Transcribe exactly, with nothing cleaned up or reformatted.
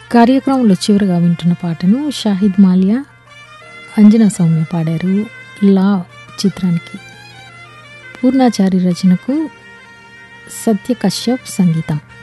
కార్యక్రమంలో చివరిగా వింటున్న పాటను షాహిద్ మాలియా, అంజనా సౌమ్య పాడారు. లా చిత్రానికి. పూర్ణాచారి రచనకు సత్య కశ్యప్ సంగీతం.